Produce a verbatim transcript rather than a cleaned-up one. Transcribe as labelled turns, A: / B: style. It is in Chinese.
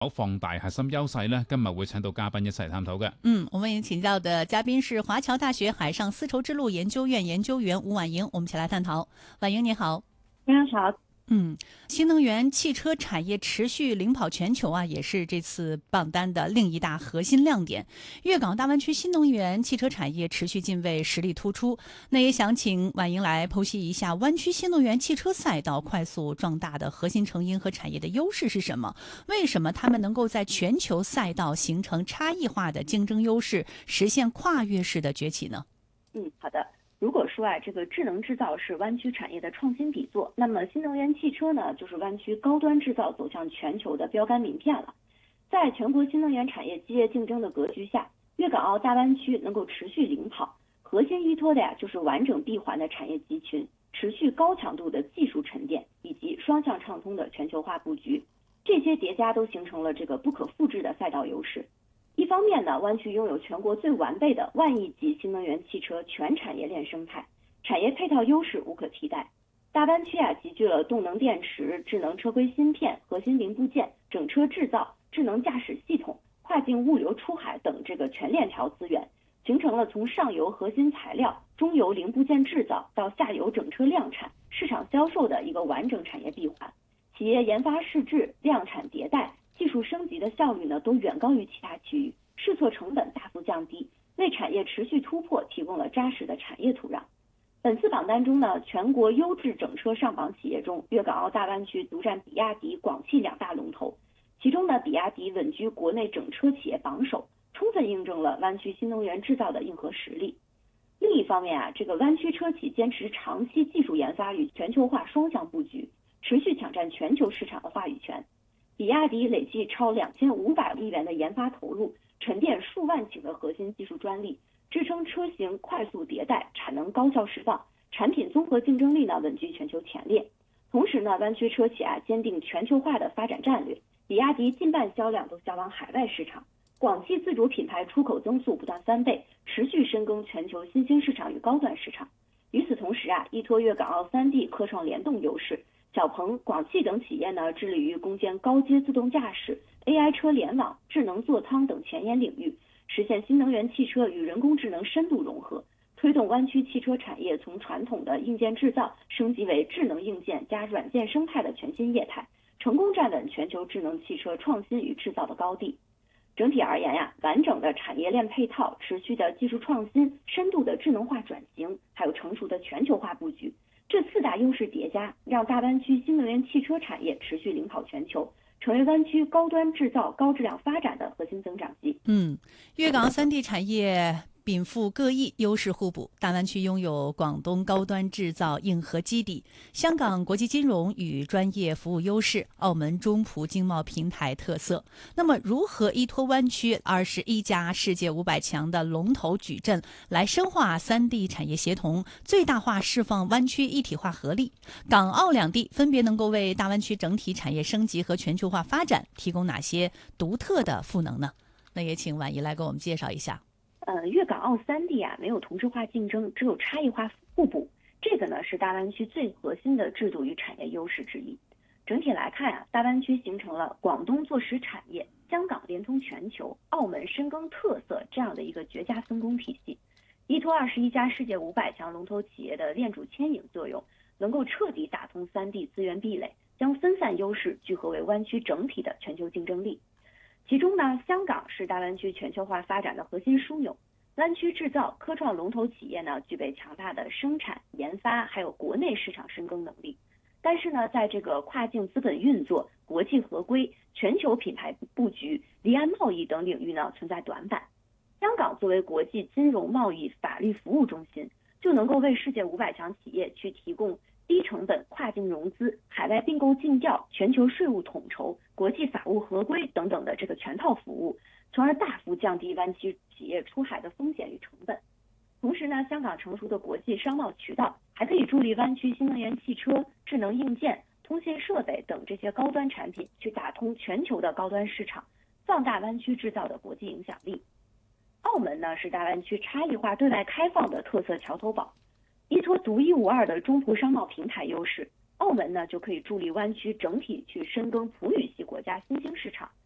A: 放大核心優勢呢，今日會請到嘉賓一齊探討嘅。
B: 嗯，我們也請到的嘉賓是華僑大學海上絲綢之路研究院研究員吳婉瑩，我們一起來探討。婉瑩你好。
C: 你好。
B: 嗯，新能源汽車產業持續領跑全球啊，也是這次榜單的另一大核心亮點。粵港澳大灣區新能源汽車產業持續進位，實力突出。那也想請婉瑩來剖析一下灣區新能源汽車賽道快速壯大的核心成因和產業的優勢是什麼？為什麼他們能夠在全球賽道形成差異化的競爭優勢，實現跨越式的崛起呢？
C: 嗯，好的。如果說啊，這個智能製造是灣區產業的創新底座，那麼新能源汽車呢，就是灣區高端製造走向全球的標杆名片了。在全國新能源產業激烈競爭的格局下，粵港澳大灣區能夠持續領跑，核心依託的呀，就是完整閉環的產業集群，持續高強度的技術沉澱，以及雙向暢通的全球化佈局。這些疊加都形成了這個不可複製的賽道優勢。一方面呢，灣區擁有全國最完備的萬億級新能源汽車全產業鏈生態，產業配套優勢無可替代。大灣區啊，集聚了動能電池、智能車規芯片、核心零部件、整車製造、智能駕駛系統、跨境物流出海等這個全鏈條資源，形成了從上游核心材料、中游零部件製造到下游整車量產、市場銷售的一個完整產業閉環。企業研發試制、量產迭代、技術升級的效率呢，都遠高於其他區域，試錯成本大幅降低，為產業持續突破提供了扎實的產業土壤。本次榜單中呢，全國優質整車上榜企業中，粵港澳大灣區獨佔比亞迪、廣汽兩大龍頭，其中呢，比亞迪穩居國內整車企業榜首，充分印證了灣區新能源製造的硬核實力。另一方面啊，這個灣區車企堅持長期技術研發與全球化雙向佈局，持續搶佔全球市場的話語權。比亞迪累計超兩千五百億元的研發投入，沉澱數萬頃的核心技術專利，支撐車型快速迭代，產能高效釋放，產品綜合競爭力呢穩居全球前列。同時呢，灣區車企啊堅定全球化的發展戰略，比亞迪近半銷量都銷往海外市場，廣汽自主品牌出口增速不斷翻倍，持續深耕全球新興市場與高端市場。與此同時啊，依託粵港澳三地科創聯動優勢，小鵬、廣汽等企業呢，致力於攻堅高階自動駕駛、A I 車聯網、智能座艙等前沿領域，實現新能源汽車與人工智能深度融合，推動灣區汽車產業從傳統的硬件製造升級為智能硬件加軟件生態的全新業態，成功站穩全球智能汽車創新與製造的高地。整體而言呀，完整的產業鏈配套、持續的技術創新、深度的智能化轉型，還有成熟的全球化佈局，這四大優勢疊加，讓大灣區新能源汽車產業持續領跑全球，成為灣區高端製造、高質量發展的核心增長極。
B: 嗯，粵港三地產業稟賦各異，優勢互補。大灣區擁有廣東高端製造硬核基地，香港國際金融與專業服務優勢，澳門中葡經貿平台特色。那麼，如何依託灣區二十一家世界五百強的龍頭矩陣，來深化三地產業協同，最大化釋放灣區一體化合力？港澳兩地分別能夠為大灣區整體產業升級和全球化發展提供哪些獨特的賦能呢？那也請婉儀來給我們介紹一下。
C: 呃，粵港澳三地啊，沒有同質化競爭，只有差異化互補。這個呢，是大灣區最核心的制度與產業優勢之一。整體來看啊，大灣區形成了廣東做實產業、香港連通全球、澳門深耕特色這樣的一個絕佳分工體系。依託二十一家世界五百強龍頭企業的鏈主牽引作用，能夠徹底打通三地資源壁壘，將分散優勢聚合為灣區整體的全球競爭力。其中呢，香港是大灣區全球化發展的核心樞紐，灣區製造、科創龍頭企業呢，具備強大的生產、研發，還有國內市場深耕能力。但是呢，在這個跨境資本運作、國際合規、全球品牌佈局、離岸貿易等領域呢，存在短板。香港作為國際金融貿易法律服務中心，就能夠為世界五百強企業去提供低成本跨境融資、海外併購盡調、全球稅務統籌、國際法務合規等等的這個全套服務，從而大幅降低灣區企業出海的風險與成本。同時呢，香港成熟的國際商貿渠道還可以助力灣區新能源汽車、智能硬件、通信設備等這些高端產品去打通全球的高端市場，放大灣區製造的國際影響力。澳門呢，是大灣區差異化對外開放的特色橋頭堡。依託獨一無二的中葡商貿平台優勢，澳門呢就可以助力灣區整體去深耕葡語系國家新興市場，